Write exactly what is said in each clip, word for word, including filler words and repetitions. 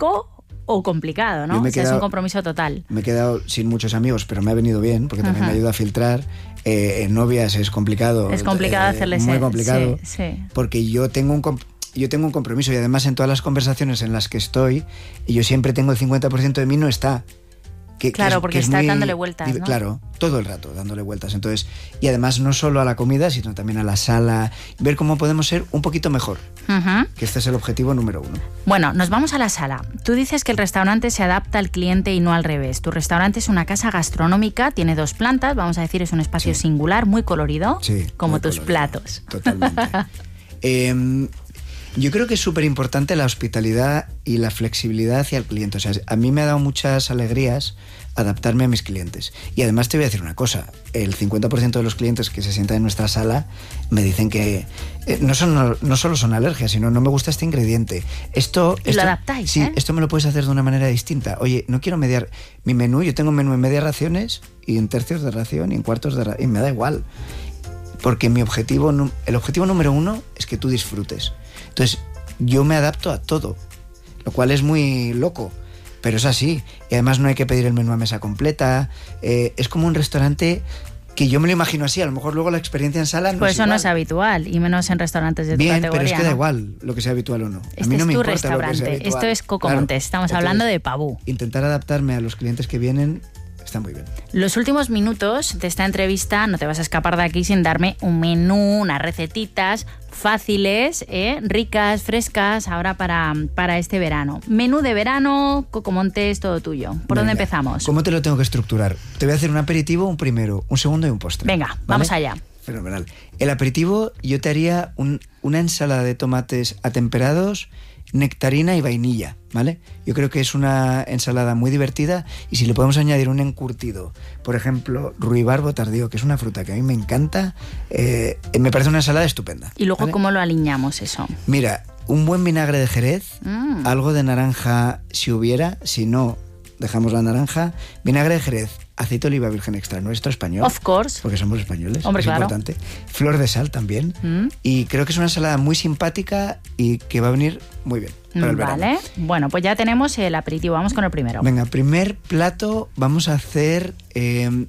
rico o complicado, ¿no? O sea, quedado, es un compromiso total. Me he quedado sin muchos amigos, pero me ha venido bien, porque también uh-huh. me ayuda a filtrar. Eh, en novias es complicado. Es complicado eh, hacerles... Muy complicado, sí, sí. porque yo tengo un... Yo tengo un compromiso y además en todas las conversaciones en las que estoy, y yo siempre tengo el cincuenta por ciento de mí no está. Que, claro, que es, porque que está muy, dándole vueltas, ¿no? Claro, todo el rato dándole vueltas. Entonces, y además no solo a la comida, sino también a la sala, ver cómo podemos ser un poquito mejor. Uh-huh. Que este es el objetivo número uno. Bueno, nos vamos a la sala. Tú dices que el restaurante se adapta al cliente y no al revés. Tu restaurante es una casa gastronómica, tiene dos plantas, vamos a decir, es un espacio sí. singular, muy colorido, sí, como muy tus colorido. platos. Totalmente. eh, Yo creo que es súper importante la hospitalidad y la flexibilidad hacia el cliente. O sea, a mí me ha dado muchas alegrías adaptarme a mis clientes. Y además te voy a decir una cosa, el cincuenta por ciento de los clientes que se sientan en nuestra sala me dicen que eh, no, son, no, no solo son alergias, sino no me gusta este ingrediente. Esto, y esto, lo adaptáis, Sí, ¿eh? Esto me lo puedes hacer de una manera distinta. Oye, no quiero mediar mi menú, yo tengo un menú en media raciones y en tercios de ración y en cuartos de ración, y me da igual. Porque mi objetivo, el objetivo número uno es que tú disfrutes. Entonces, yo me adapto a todo, lo cual es muy loco, pero es así. Y además no hay que pedir el menú a mesa completa. Eh, es como un restaurante que yo me lo imagino así. A lo mejor luego la experiencia en sala no pues es eso igual. no es habitual, y menos en restaurantes de tu Bien, categoría. pero es que ¿no? da igual lo que sea habitual o no. Este a mí no es me tu importa restaurante, lo que sea habitual. esto es Coco Claro. Montes, estamos Entonces, hablando de Pabú. Intentar adaptarme a los clientes que vienen está muy bien. Los últimos minutos de esta entrevista no te vas a escapar de aquí sin darme un menú, unas recetitas fáciles, ¿eh? ricas, frescas, ahora para, para este verano. Menú de verano, Coco Montes, todo tuyo. ¿Por Venga, dónde empezamos? ¿Cómo te lo tengo que estructurar? Te voy a hacer un aperitivo, un primero, un segundo y un postre. Venga, ¿vale? vamos allá. Fenomenal. El aperitivo yo te haría un, una ensalada de tomates atemperados, nectarina y vainilla, ¿vale? Yo creo que es una ensalada muy divertida y si le podemos añadir un encurtido, por ejemplo, ruibarbo tardío, que es una fruta que a mí me encanta, eh, me parece una ensalada estupenda. ¿Y luego ¿vale? cómo lo aliñamos eso? Mira, un buen vinagre de Jerez, mm. algo de naranja si hubiera, si no, dejamos la naranja, vinagre de Jerez, aceite de oliva virgen extra nuestro español. Of course. Porque somos españoles. Hombre, es claro. importante. Flor de sal también. Mm. Y creo que es una ensalada muy simpática y que va a venir muy bien para el vale. verano. Bueno, pues ya tenemos el aperitivo. Vamos con el primero. Venga, primer plato, vamos a hacer eh,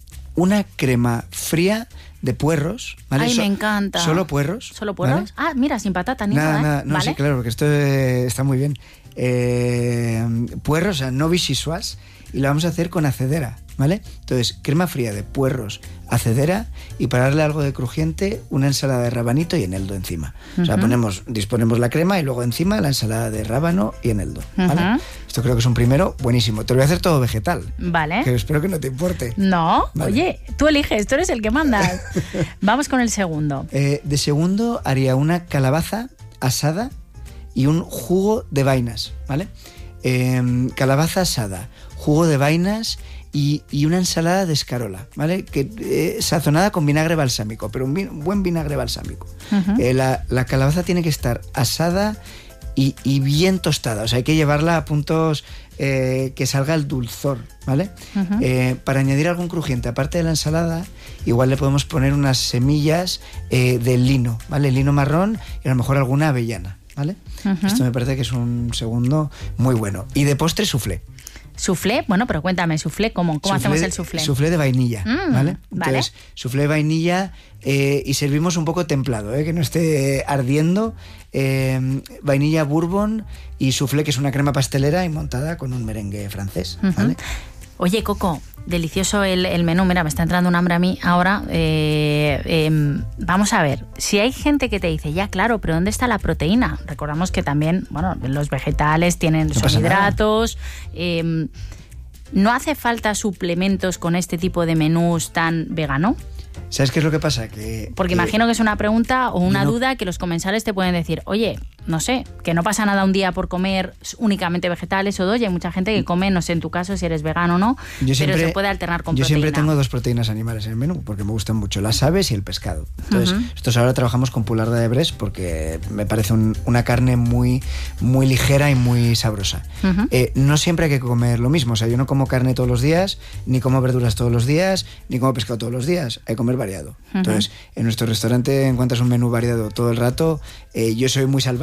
una crema fría de puerros, ¿vale? Ay, so- me encanta. ¿Solo puerros? ¿Solo puerros? ¿vale? Ah, mira, sin patata ni nada. nada, ¿eh? Nada, no, ¿Vale? sí, claro, porque esto eh, está muy bien. Eh, puerros, o sea, no vichyssoise, y lo vamos a hacer con acedera, ¿vale? Entonces, crema fría de puerros, acedera, y para darle algo de crujiente, una ensalada de rabanito y eneldo encima. Uh-huh. O sea, ponemos, disponemos la crema y luego encima la ensalada de rábano y eneldo, ¿vale? Uh-huh. Esto creo que es un primero buenísimo. Te lo voy a hacer todo vegetal. Vale. Que espero que no te importe. No, vale. Oye, tú eliges, tú eres el que manda. Vamos con el segundo. Eh, de segundo haría una calabaza asada y un jugo de vainas, ¿vale? Eh, calabaza asada, jugo de vainas y, y una ensalada de escarola, ¿vale? Que, eh, sazonada con vinagre balsámico, pero un, vin- un buen vinagre balsámico. Uh-huh. Eh, la, la calabaza tiene que estar asada y, y bien tostada, o sea, hay que llevarla a puntos eh, que salga el dulzor, ¿vale? Uh-huh. Eh, para añadir algún crujiente, aparte de la ensalada, igual le podemos poner unas semillas eh, de lino, ¿vale? Lino marrón y a lo mejor alguna avellana, ¿vale? Uh-huh. Esto me parece que es un segundo muy bueno. Y de postre, soufflé. ¿Soufflé? Bueno, pero cuéntame, ¿soufflé cómo? ¿Cómo soufflé, hacemos el soufflé? Soufflé de vainilla, mm, ¿vale? ¿vale? Entonces, soufflé de vainilla eh, y servimos un poco templado, ¿eh? Que no esté ardiendo. Eh, vainilla bourbon y soufflé, que es una crema pastelera y montada con un merengue francés, ¿vale? Uh-huh. Oye, Coco, delicioso el, el menú. Mira, me está entrando un hambre a mí ahora. Eh, eh, vamos a ver, si hay gente que te dice, ya claro, pero ¿dónde está la proteína? Recordamos que también, bueno, los vegetales tienen no son hidratos. Eh, ¿No hace falta suplementos con este tipo de menús tan vegano? ¿Sabes qué es lo que pasa? Que, Porque que imagino que es una pregunta o una no, duda que los comensales te pueden decir, oye, no sé, que no pasa nada un día por comer únicamente vegetales o dos, y hay mucha gente que come, no sé en tu caso si eres vegano o no, yo siempre, pero se puede alternar con yo proteína. Yo siempre tengo dos proteínas animales en el menú, porque me gustan mucho las aves y el pescado. Entonces, uh-huh. nosotros ahora trabajamos con pularda de Brest porque me parece un, una carne muy, muy ligera y muy sabrosa. Uh-huh. Eh, no siempre hay que comer lo mismo, o sea, yo no como carne todos los días, ni como verduras todos los días, ni como pescado todos los días, hay que comer variado. Uh-huh. Entonces, en nuestro restaurante encuentras un menú variado todo el rato. Eh, yo soy muy salvaje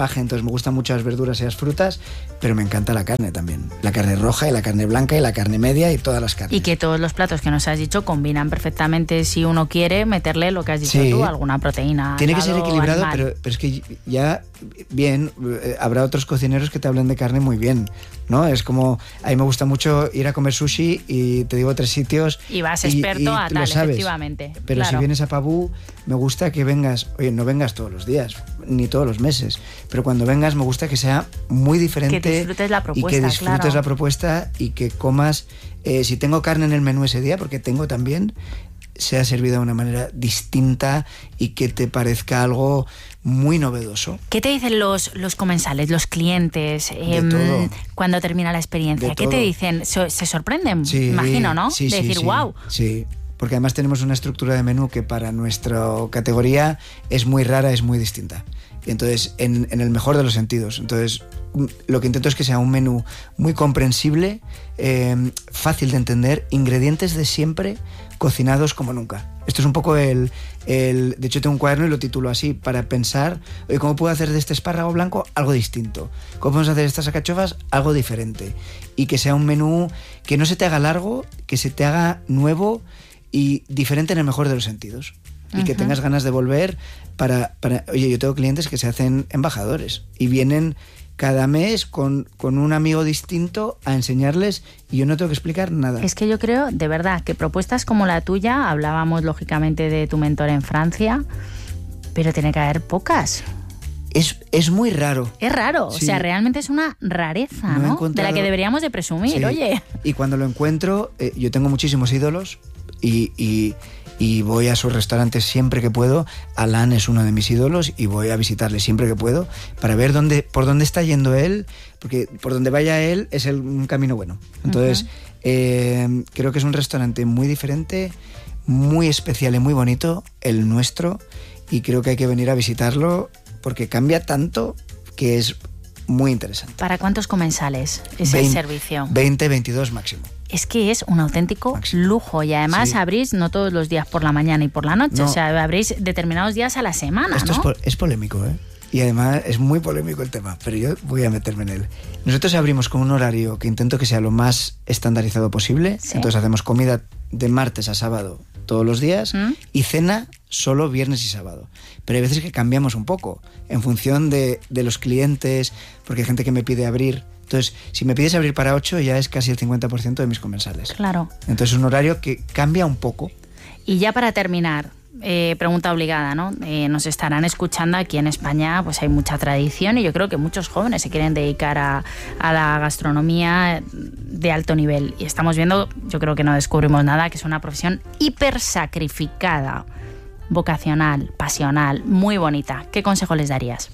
salvaje, entonces me gustan mucho las verduras y las frutas, pero me encanta la carne también. La carne roja y la carne blanca y la carne media y todas las carnes. Y que todos los platos que nos has dicho combinan perfectamente si uno quiere meterle lo que has dicho sí. tú, alguna proteína. Tiene que ser equilibrado, pero, pero es que ya, bien, eh, habrá otros cocineros que te hablan de carne muy bien, ¿no? Es como, a mí me gusta mucho ir a comer sushi y te digo tres sitios. Y vas experto y, y a tal, efectivamente. Pero claro. si vienes a Pabú, me gusta que vengas, oye, no vengas todos los días, ni todos los meses, pero cuando vengas me gusta que sea muy diferente. Que disfrutes la propuesta, y que disfrutes claro. la propuesta y que comas, eh, si tengo carne en el menú ese día, porque tengo también, sea servida de una manera distinta y que te parezca algo muy novedoso. ¿Qué te dicen los, los comensales, los clientes, eh, cuando termina la experiencia? De ¿Qué todo. Te dicen? ¿Se, se sorprenden? Sí, imagino, ¿no? Sí, de sí, decir, sí, wow. Sí, porque además tenemos una estructura de menú que para nuestra categoría es muy rara, es muy distinta. Y entonces, en, en el mejor de los sentidos. Entonces, lo que intento es que sea un menú muy comprensible, eh, fácil de entender, ingredientes de siempre, cocinados como nunca. Esto es un poco el, el... De hecho, tengo un cuaderno y lo titulo así, para pensar, oye, ¿cómo puedo hacer de este espárrago blanco algo distinto? ¿Cómo podemos hacer de estas alcachofas algo diferente? Y que sea un menú que no se te haga largo, que se te haga nuevo y diferente en el mejor de los sentidos. Y uh-huh. que tengas ganas de volver para, para... Oye, yo tengo clientes que se hacen embajadores y vienen cada mes con, con un amigo distinto a enseñarles y yo no tengo que explicar nada. Es que yo creo, de verdad, que propuestas como la tuya, hablábamos lógicamente de tu mentor en Francia, pero tiene que haber pocas. Es, es muy raro. Es raro, sí. O sea, realmente es una rareza, ¿no? ¿no? De la que deberíamos de presumir, sí. Oye. Y cuando lo encuentro, eh, yo tengo muchísimos ídolos y, y, y voy a sus restaurantes siempre que puedo. Alain es uno de mis ídolos y voy a visitarle siempre que puedo para ver dónde, por dónde está yendo él, porque por donde vaya él es el, un camino bueno. Entonces, uh-huh. eh, creo que es un restaurante muy diferente, muy especial y muy bonito, el nuestro, y creo que hay que venir a visitarlo porque cambia tanto que es muy interesante. ¿Para cuántos comensales es veinte, el servicio? veinte, veintidós máximo. Es que es un auténtico máximo. Lujo y además sí. Abrís no todos los días por la mañana y por la noche, no. O sea, abrís determinados días a la semana, Esto ¿no? es, po- es polémico, ¿eh? Y además es muy polémico el tema, pero yo voy a meterme en él. Nosotros abrimos con un horario que intento que sea lo más estandarizado posible, sí. Entonces hacemos comida de martes a sábado todos los días ¿Mm? Y cena solo viernes y sábado. Pero hay veces que cambiamos un poco en función de, de los clientes, porque hay gente que me pide abrir. Entonces, si me pides abrir para ocho, ya es casi el cincuenta por ciento de mis comensales. Claro. Entonces es un horario que cambia un poco. Y ya para terminar, eh, pregunta obligada, ¿no? Eh, nos estarán escuchando aquí en España, pues hay mucha tradición y yo creo que muchos jóvenes se quieren dedicar a, a la gastronomía de alto nivel. Y estamos viendo, yo creo que no descubrimos nada, que es una profesión hiper sacrificada, vocacional, pasional, muy bonita. ¿Qué consejo les darías?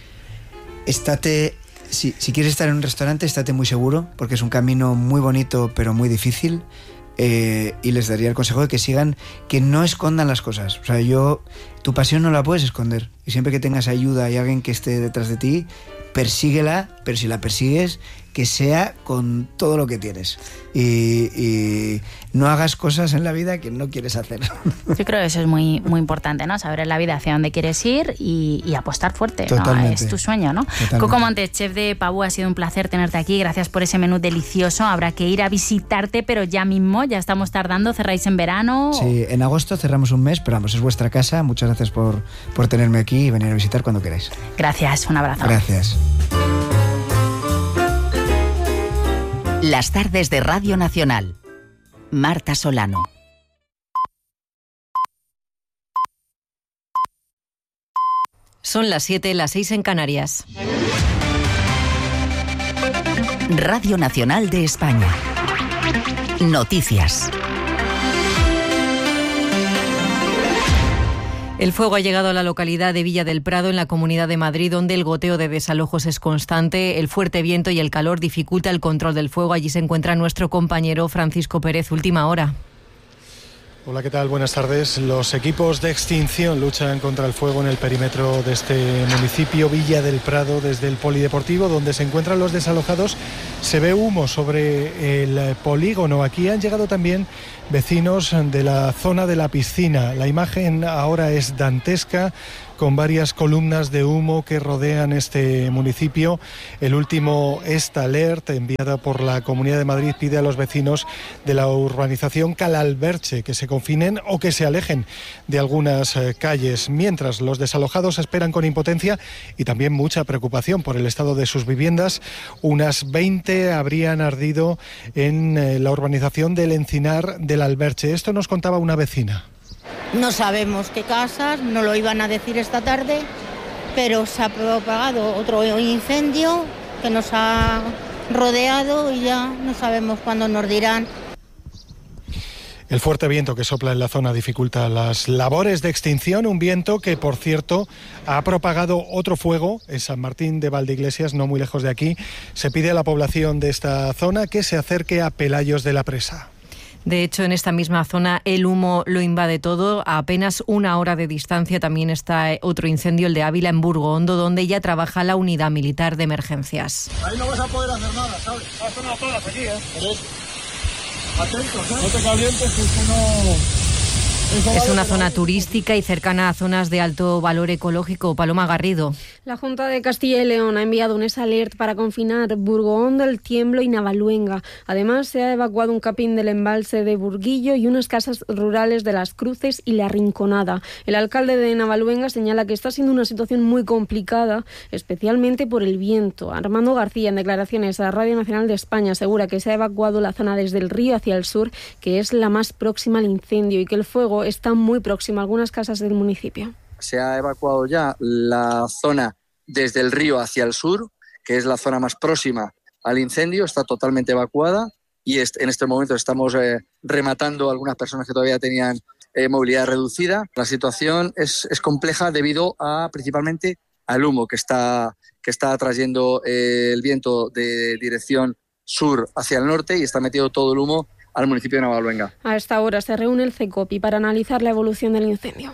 Estate... Si, si quieres estar en un restaurante, estate muy seguro, porque es un camino muy bonito, pero muy difícil. Eh, y les daría el consejo de que sigan, que no escondan las cosas. O sea, yo, tu pasión no la puedes esconder. Y siempre que tengas ayuda y alguien que esté detrás de ti, persíguela, pero si la persigues, que sea con todo lo que tienes. Y, y no hagas cosas en la vida que no quieres hacer. Yo creo que eso es muy, muy importante, ¿no? Saber en la vida hacia dónde quieres ir y, y apostar fuerte, ¿no? Es tu sueño, ¿no? Totalmente. Coco Montes, chef de Pabú, ha sido un placer tenerte aquí. Gracias por ese menú delicioso. Habrá que ir a visitarte, pero ya mismo, ya estamos tardando. ¿Cerráis en verano? Sí, en agosto cerramos un mes, pero vamos, es vuestra casa. Muchas gracias por, por tenerme aquí y venir a visitar cuando queráis. Gracias, un abrazo. Gracias. Las tardes de Radio Nacional. Marta Solano. Son las siete, las seis en Canarias. Radio Nacional de España. Noticias. El fuego ha llegado a la localidad de Villa del Prado, en la Comunidad de Madrid, donde el goteo de desalojos es constante. El fuerte viento y el calor dificulta el control del fuego. Allí se encuentra nuestro compañero Francisco Pérez. Última hora. Hola, ¿qué tal? Buenas tardes. Los equipos de extinción luchan contra el fuego en el perímetro de este municipio, Villa del Prado. Desde el polideportivo, donde se encuentran los desalojados, se ve humo sobre el polígono. Aquí han llegado también vecinos de la zona de la piscina. La imagen ahora es dantesca, con varias columnas de humo que rodean este municipio. El último Esta Alert, enviada por la Comunidad de Madrid, pide a los vecinos de la urbanización Calalberche que se confinen o que se alejen de algunas eh, calles, mientras los desalojados esperan con impotencia y también mucha preocupación por el estado de sus viviendas. Unas veinte habrían ardido en eh, la urbanización del Encinar del Alberche. Esto nos contaba una vecina. No sabemos qué casas, no lo iban a decir esta tarde, pero se ha propagado otro incendio que nos ha rodeado y ya no sabemos cuándo nos dirán. El fuerte viento que sopla en la zona dificulta las labores de extinción, un viento que, por cierto, ha propagado otro fuego en San Martín de Valdeiglesias, no muy lejos de aquí. Se pide a la población de esta zona que se acerque a Pelayos de la Presa. De hecho, en esta misma zona el humo lo invade todo. A apenas una hora de distancia también está otro incendio, el de Ávila, en Burgoondo, donde ya trabaja la unidad militar de emergencias. Ahí no vas a poder hacer nada, ¿sabes? Has sonado todas aquí, ¿eh? Pero atentos, ¿eh? No te calientes, que esto no... Es una zona turística y cercana a zonas de alto valor ecológico. Paloma Garrido. La Junta de Castilla y León ha enviado un alert para confinar Burgoondo, El Tiemblo y Navaluenga. Además, se ha evacuado un camping del embalse de Burguillo y unas casas rurales de Las Cruces y La Rinconada. El alcalde de Navaluenga señala que está siendo una situación muy complicada, especialmente por el viento. Armando García, en declaraciones a Radio Nacional de España, asegura que se ha evacuado la zona desde el río hacia el sur, que es la más próxima al incendio, y que el fuego está muy próximo a algunas casas del municipio. Se ha evacuado ya la zona desde el río hacia el sur, que es la zona más próxima al incendio, está totalmente evacuada y en este momento estamos eh, rematando a algunas personas que todavía tenían eh, movilidad reducida. La situación es, es compleja debido a principalmente al humo que está, que está trayendo eh, el viento de dirección sur hacia el norte y está metido todo el humo al municipio de Navaluenga. A esta hora se reúne el CECOPI para analizar la evolución del incendio.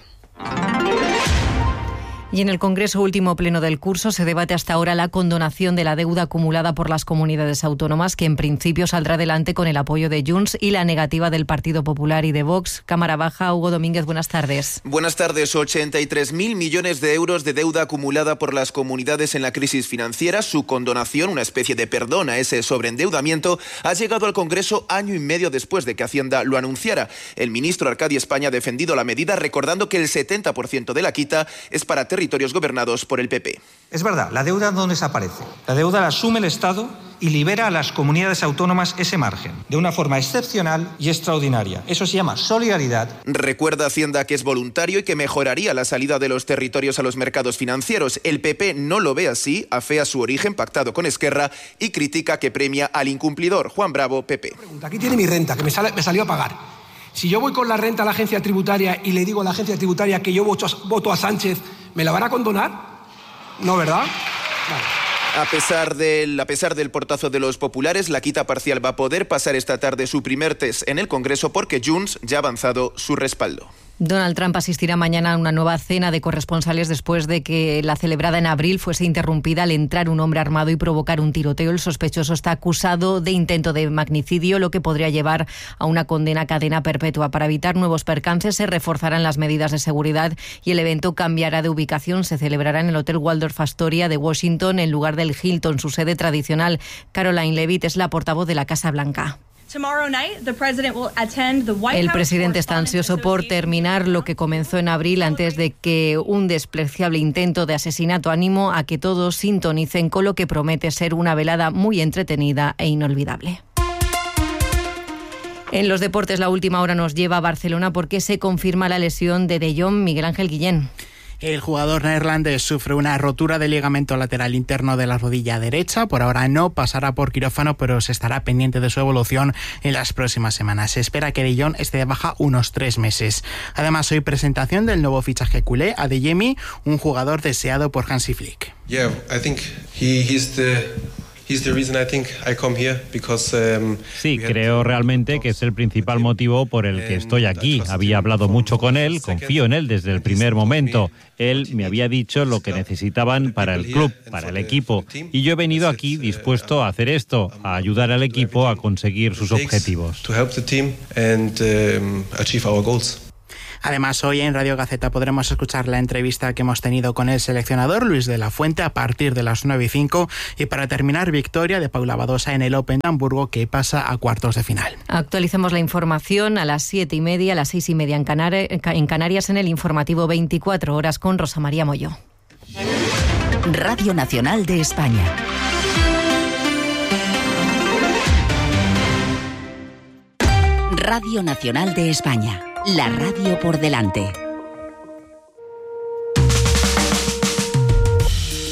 Y en el Congreso, último pleno del curso, se debate hasta ahora la condonación de la deuda acumulada por las comunidades autónomas, que en principio saldrá adelante con el apoyo de Junts y la negativa del Partido Popular y de Vox. Cámara Baja, Hugo Domínguez, buenas tardes. Buenas tardes. ochenta y tres mil millones de euros de deuda acumulada por las comunidades en la crisis financiera. Su condonación, una especie de perdón a ese sobreendeudamiento, ha llegado al Congreso año y medio después de que Hacienda lo anunciara. El ministro Arcadi España ha defendido la medida, recordando que el setenta por ciento de la quita es para territorios gobernados por el P P. Es verdad, la deuda no desaparece. La deuda la asume el Estado y libera a las comunidades autónomas ese margen, de una forma excepcional y extraordinaria. Eso se llama solidaridad. Recuerda Hacienda que es voluntario y que mejoraría la salida de los territorios a los mercados financieros. El P P no lo ve así, afea su origen pactado con Esquerra y critica que premia al incumplidor. Juan Bravo, P P. Aquí tiene mi renta, que me, sale, me salió a pagar. Si yo voy con la renta a la agencia tributaria y le digo a la agencia tributaria que yo voto a, voto a Sánchez, ¿me la van a condonar? No, ¿verdad? Vale. A pesar, del, a pesar del portazo de los populares, la quita parcial va a poder pasar esta tarde su primer test en el Congreso porque Junts ya ha avanzado su respaldo. Donald Trump asistirá mañana a una nueva cena de corresponsales después de que la celebrada en abril fuese interrumpida al entrar un hombre armado y provocar un tiroteo. El sospechoso está acusado de intento de magnicidio, lo que podría llevar a una condena a cadena perpetua. Para evitar nuevos percances se reforzarán las medidas de seguridad y el evento cambiará de ubicación. Se celebrará en el Hotel Waldorf Astoria de Washington en lugar del Hilton, su sede tradicional. Caroline Leavitt es la portavoz de la Casa Blanca. El presidente está ansioso por terminar lo que comenzó en abril antes de que un despreciable intento de asesinato animo a que todos sintonicen con lo que promete ser una velada muy entretenida e inolvidable. En los deportes, la última hora nos lleva a Barcelona porque se confirma la lesión de De Jong. Miguel Ángel Guillén. El jugador neerlandés sufre una rotura del ligamento lateral interno de la rodilla derecha. Por ahora no pasará por quirófano, pero se estará pendiente de su evolución en las próximas semanas. Se espera que De Jong esté de baja unos tres meses. Además, hoy presentación del nuevo fichaje culé, Adeyemi, un jugador deseado por Hansi Flick. Yeah, I think he, he's the... Sí, creo realmente que es el principal motivo por el que estoy aquí. Había hablado mucho con él, confío en él desde el primer momento. Él me había dicho lo que necesitaban para el club, para el equipo, y yo he venido aquí dispuesto a hacer esto, a ayudar al equipo a conseguir sus objetivos. Además, hoy en Radio Gaceta podremos escuchar la entrevista que hemos tenido con el seleccionador Luis de la Fuente a partir de las nueve y cinco. Y para terminar, victoria de Paula Badosa en el Open de Hamburgo, que pasa a cuartos de final. Actualicemos la información a las siete y media, a las seis y media en, Canar- en Canarias, en el informativo veinticuatro horas con Rosa María Molló. Radio Nacional de España. Radio Nacional de España. La radio por delante.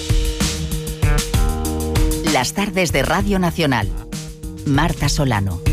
Las tardes de Radio Nacional. Marta Solano.